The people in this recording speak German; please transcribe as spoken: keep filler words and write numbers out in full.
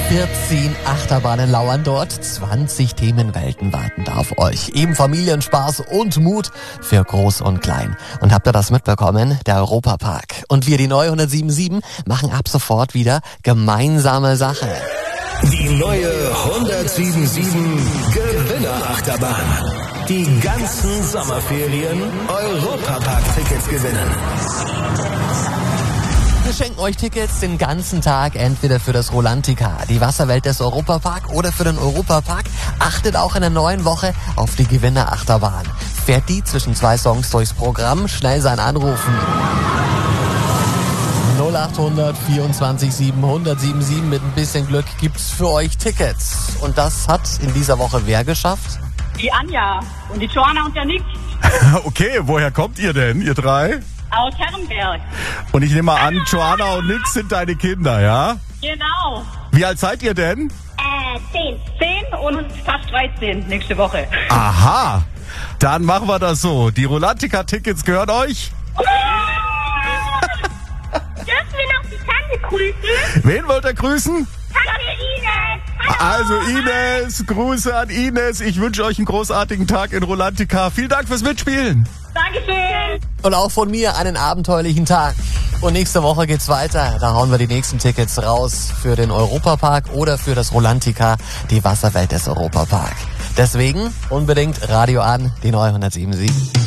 vierzehn Achterbahnen lauern dort, zwanzig Themenwelten warten da auf euch. Eben Familienspaß und Mut für Groß und Klein. Und habt ihr das mitbekommen? Der Europapark. Und wir, die neue hundertsiebenundsiebzig, machen ab sofort wieder gemeinsame Sache. Die neue hundertsiebenundsiebzig Gewinnerachterbahn. Die ganzen Sommerferien Europapark-Tickets gewinnen. Wir schenken euch Tickets den ganzen Tag, entweder für das Rolantica, die Wasserwelt des Europapark oder für den Europapark. Achtet auch in der neuen Woche auf die Gewinnerachterbahn. Fährt die zwischen zwei Songs durchs Programm, schnell sein Anrufen. null acht hundert vierundzwanzig sieben hundertsiebenundsiebzig, mit ein bisschen Glück gibt's für euch Tickets. Und das hat in dieser Woche wer geschafft? Die Anja und die Joanna und der Nick. Okay, woher kommt ihr denn, ihr drei? Aus Herrenberg. Und ich nehme mal an, Joanna und Nick sind deine Kinder, ja? Genau. Wie alt seid ihr denn? Äh, zehn. Zehn und fast dreizehn nächste Woche. Aha, dann machen wir das so. Die Rolantica-Tickets gehören euch. Dürfen wir noch die Tante grüßen? Wen wollt ihr grüßen? Tante Ines. Also Ines, Grüße an Ines. Ich wünsche euch einen großartigen Tag in Rolantica. Vielen Dank fürs Mitspielen. Dankeschön. Und auch von mir einen abenteuerlichen Tag. Und nächste Woche geht's weiter. Da hauen wir die nächsten Tickets raus für den Europapark oder für das Rolantica, die Wasserwelt des Europapark. Deswegen unbedingt Radio an, die neue hundertsiebenundsiebzig.